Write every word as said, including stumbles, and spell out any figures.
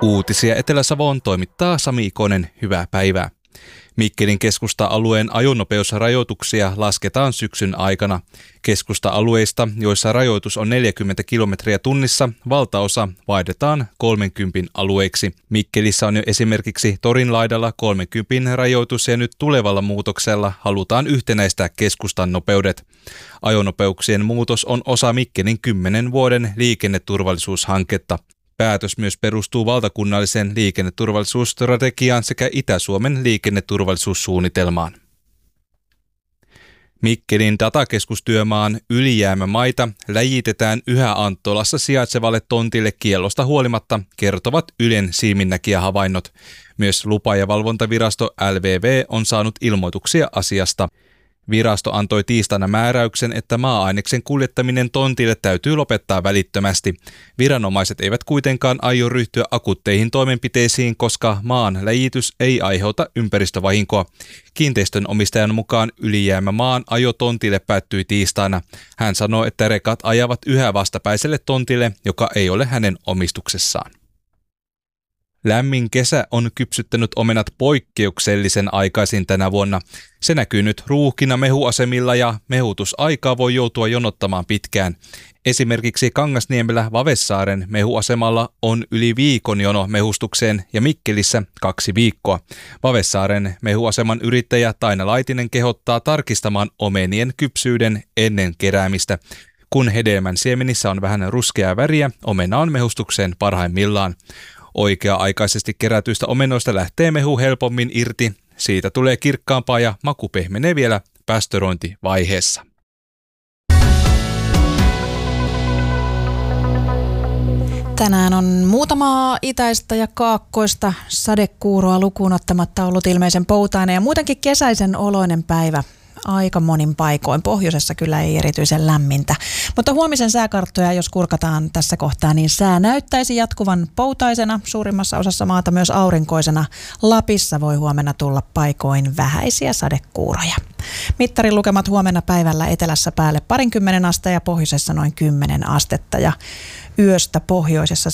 Uutisia Etelä-Savoon toimittaa Sami Ikonen, hyvää päivää. Mikkelin keskusta-alueen ajonopeusrajoituksia lasketaan syksyn aikana. Keskusta-alueista, joissa rajoitus on neljäkymmentä kilometriä tunnissa, valtaosa vaihdetaan kolmenkympin alueiksi. Mikkelissä on jo esimerkiksi torin laidalla kolmenkympin rajoitus ja nyt tulevalla muutoksella halutaan yhtenäistää keskustan nopeudet. Ajonopeuksien muutos on osa Mikkelin kymmenen vuoden liikenneturvallisuushanketta. Päätös myös perustuu valtakunnalliseen liikenneturvallisuusstrategiaan sekä Itä-Suomen liikenneturvallisuussuunnitelmaan. Mikkelin datakeskustyömaan ylijäämämaita läjitetään yhä Anttolassa sijaitsevalle tontille kiellosta huolimatta, kertovat Ylen silminnäkijähavainnot. Myös lupa- ja valvontavirasto L V V on saanut ilmoituksia asiasta. Virasto antoi tiistaina määräyksen, että maa-aineksen kuljettaminen tontille täytyy lopettaa välittömästi. Viranomaiset eivät kuitenkaan aio ryhtyä akuutteihin toimenpiteisiin, koska maan läjitys ei aiheuta ympäristövahinkoa. Kiinteistön omistajan mukaan ylijäämämaan ajo tontille päättyi tiistaina. Hän sanoi, että rekat ajavat yhä vastapäiselle tontille, joka ei ole hänen omistuksessaan. Lämmin kesä on kypsyttänyt omenat poikkeuksellisen aikaisin tänä vuonna. Se näkyy nyt ruuhkina mehuasemilla ja mehutusaikaa voi joutua jonottamaan pitkään. Esimerkiksi Kangasniemellä Vavessaaren mehuasemalla on yli viikon jono mehustukseen ja Mikkelissä kaksi viikkoa. Vavessaaren mehuaseman yrittäjä Taina Laitinen kehottaa tarkistamaan omenien kypsyyden ennen keräämistä. Kun hedelmän siemenissä on vähän ruskeaa väriä, omena on mehustukseen parhaimmillaan. Oikea-aikaisesti kerätyistä omenoista lähtee mehu helpommin irti. Siitä tulee kirkkaampaa ja maku pehmenee vielä pastorointivaiheessa. Tänään on muutamaa itäistä ja kaakkoista sadekuuroa lukuun ottamatta ollut ilmeisen poutainen ja muutenkin kesäisen oloinen päivä. Aika monin paikoin. Pohjoisessa kyllä ei erityisen lämmintä. Mutta huomisen sääkarttoja, jos kurkataan tässä kohtaa, niin sää näyttäisi jatkuvan poutaisena. Suurimmassa osassa maata myös aurinkoisena. Lapissa voi huomenna tulla paikoin vähäisiä sadekuuroja. Mittarin lukemat huomenna päivällä etelässä päälle parinkymmenen asteen ja pohjoisessa noin kymmenen astetta. Ja yöstä pohjoisessa